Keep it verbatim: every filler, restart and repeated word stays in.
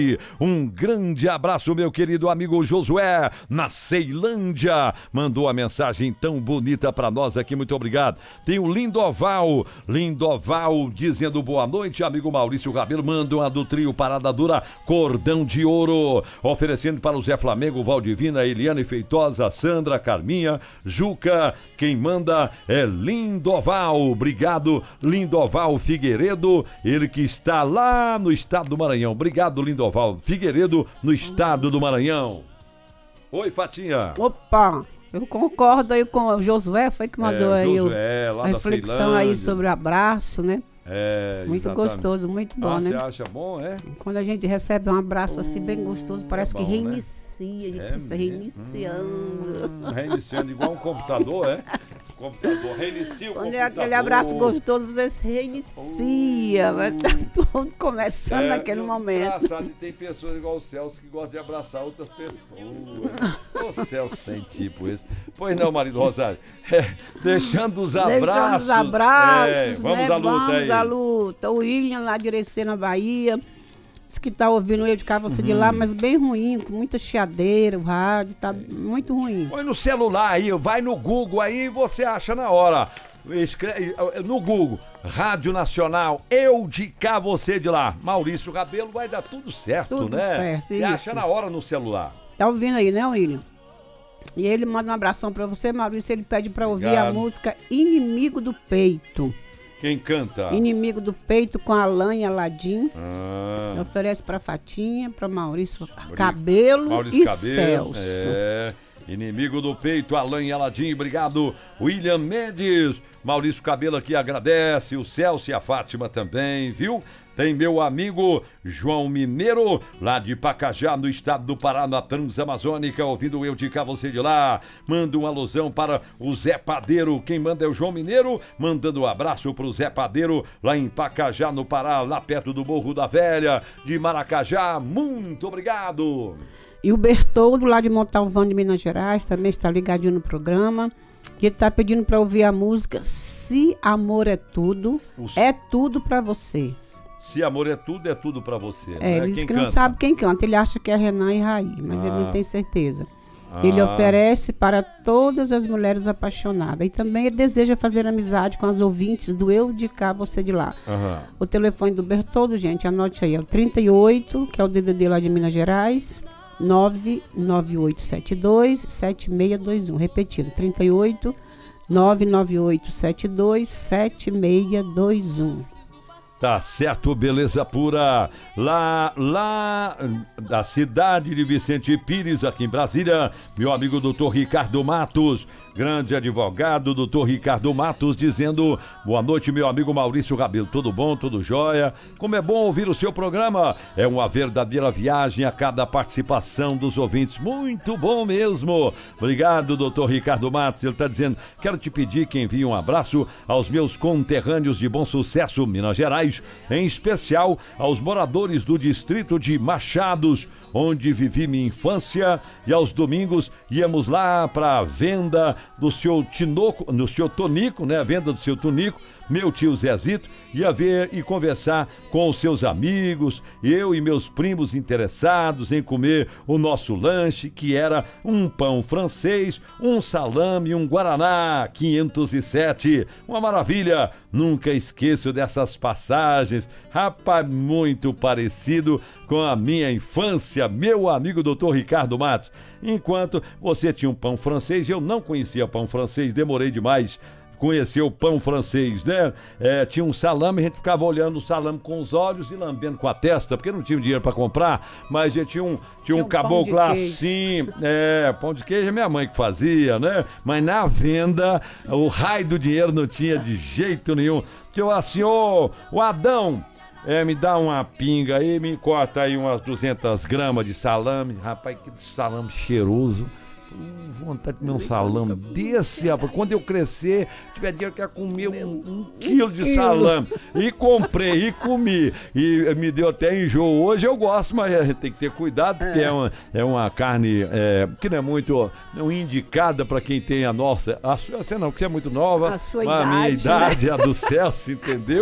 Um grande abraço, meu querido amigo Josué, na Ceilândia. Mandou a mensagem tão bonita pra nós aqui, muito obrigado. Tem o Lindoval, Lindoval dizendo boa noite, amigo Maurício Rabelo. Manda uma do trio Parada Dura, Cordão de Ouro. Oferecendo para o Zé Flamengo, Valdivina, Eliane Feitosa, Sandra, Carminha, Juca. Quem manda é Lindoval. Obrigado, Lindoval Figueiredo, ele que está lá no estado do Maranhão. Obrigado, Lindoval Figueiredo, no estado do Maranhão. Oi, Fatinha. Opa, eu concordo aí com o Josué, foi que mandou é, aí Josué, o, a reflexão aí sobre o abraço, né? É, muito exatamente. Gostoso, muito bom, ah, né? Você acha bom, é? Quando a gente recebe um abraço assim bem gostoso, parece é bom, que reinicia, né? A gente é está reiniciando. Hum, reiniciando igual um computador, é? Computador, reinicia o Quando computador. é aquele abraço gostoso, você se reinicia, uh, vai estar tudo começando é, naquele momento. Engraçado, e tem pessoas igual o Celso que gostam de abraçar outras pessoas. O Celso sem tipo esse. Pois não, marido Rosário. É, deixando os abraços. Deixando os abraços, é, vamos né? à luta vamos aí. Vamos à luta. O William lá de Irecê, na Bahia. Diz que tá ouvindo eu de cá, você uhum. de lá, mas bem ruim, com muita chiadeira, o rádio, tá muito ruim. Põe no celular aí, vai no Google aí e você acha na hora. Escreve, no Google, Rádio Nacional, eu de cá, você de lá. Maurício Rabelo, vai dar tudo certo, tudo né? certo, você isso. acha na hora no celular. Tá ouvindo aí, né, William? E ele manda um abração pra você, Maurício, ele pede pra ouvir Obrigado. a música Inimigo do Peito. Quem canta? Inimigo do Peito com Alain e Aladim. Ah. Oferece pra Fatinha, pra Maurício, Maurício Cabelo Maurício e Cabelo, Celso. É. Inimigo do Peito, Alain e Aladim. Obrigado, William Mendes. Maurício Cabelo aqui agradece. O Celso e a Fátima também, viu? Tem meu amigo João Mineiro, lá de Pacajá, no estado do Pará, na Transamazônica, ouvindo eu de cá, você de lá. Manda uma alusão para o Zé Padeiro. Quem manda é o João Mineiro, mandando um abraço pro Zé Padeiro, lá em Pacajá, no Pará, lá perto do Morro da Velha, de Maracajá. Muito obrigado. E o Bertoldo, lá de Montalvão, de Minas Gerais, também está ligadinho no programa. Que ele está pedindo para ouvir a música Se Amor é Tudo, Os... é tudo para você. Se amor é tudo, é tudo pra você. É, né? ele diz quem que canta? Não sabe quem canta. Ele acha que é Renan e Raí, mas ah. ele não tem certeza. Ah. Ele oferece para todas as mulheres apaixonadas. E também ele deseja fazer amizade com as ouvintes do Eu de Cá, Você de Lá. Uhum. O telefone do Bertoldo, gente, anote aí. É o trinta e oito, que é o D D D lá de Minas Gerais. nove nove oito sete dois sete seis dois um. Repetindo, trinta e oito, nove nove oito sete dois sete seis dois um. Tá certo, beleza pura. Lá, lá da cidade de Vicente Pires, aqui em Brasília, meu amigo doutor Ricardo Matos, grande advogado, doutor Ricardo Matos, dizendo boa noite, meu amigo Maurício Rabelo. Tudo bom, tudo jóia? Como é bom ouvir o seu programa. É uma verdadeira viagem a cada participação dos ouvintes. Muito bom mesmo. Obrigado, doutor Ricardo Matos. Ele está dizendo, quero te pedir que envie um abraço aos meus conterrâneos de Bom Sucesso, Minas Gerais, em especial aos moradores do distrito de Machados, onde vivi minha infância, e aos domingos íamos lá para a venda do seu Tinoco, no seu Tonico, né? A venda do seu Tonico. Meu tio Zezito ia ver e conversar com os seus amigos, eu e meus primos interessados em comer o nosso lanche, que era um pão francês, um salame e um guaraná quinhentos e sete. Uma maravilha, nunca esqueço dessas passagens. Rapaz, muito parecido com a minha infância, meu amigo doutor Ricardo Matos. Enquanto você tinha um pão francês, eu não conhecia pão francês, demorei demais conhecer o pão francês, né? É, tinha um salame, a gente ficava olhando o salame com os olhos e lambendo com a testa, porque não tinha dinheiro para comprar, mas a gente tinha um, tinha tinha um, um caboclo lá assim, é, pão de queijo é minha mãe que fazia, né? Mas na venda, o raio do dinheiro não tinha de jeito nenhum. Que eu assim, ô, o Adão, é, me dá uma pinga aí, me corta aí umas duzentas gramas de salame. Rapaz, que salame cheiroso. Uh, vontade de comer um salame desse, rapaz. Quando eu crescer, tiver dinheiro, eu quero comer um, um quilo de salame. E comprei, e comi. E me deu até enjoo. Hoje eu gosto, mas a gente tem que ter cuidado, porque é uma, é uma carne é, que não é muito não indicada para quem tem a nossa. A sua, você não, porque você é muito nova. A sua mas idade. A minha idade, né? A do Celso, entendeu?